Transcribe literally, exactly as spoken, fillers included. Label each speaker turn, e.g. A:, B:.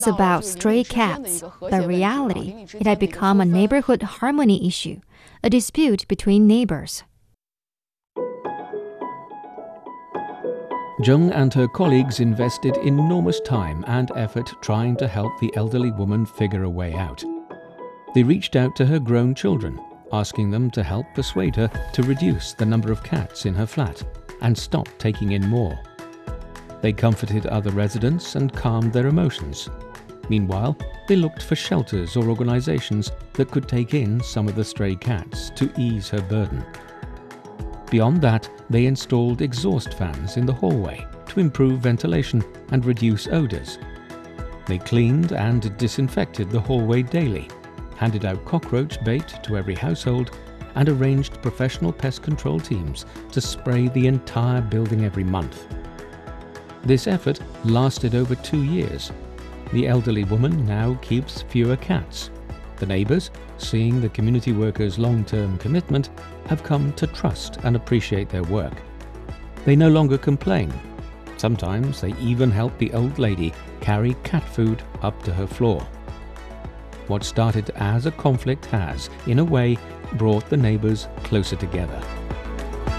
A: about stray cats, but reality, it had become a neighborhood harmony issue, a dispute between neighbors.
B: Zheng and her colleagues invested enormous time and effort trying to help the elderly woman figure a way out. They reached out to her grown children, asking them to help persuade her to reduce the number of cats in her flat and stop taking in more. They comforted other residents and calmed their emotions. Meanwhile, they looked for shelters or organizations that could take in some of the stray cats to ease her burden. Beyond that, they installed exhaust fans in the hallway to improve ventilation and reduce odors. They cleaned and disinfected the hallway daily, handed out cockroach bait to every household, and arranged professional pest control teams to spray the entire building every month. This effort lasted over two years. The elderly woman now keeps fewer cats. The neighbors, seeing the community workers' long-term commitment, have come to trust and appreciate their work. They no longer complain. Sometimes they even help the old lady carry cat food up to her floor. What started as a conflict has, in a way, brought the neighbors closer together.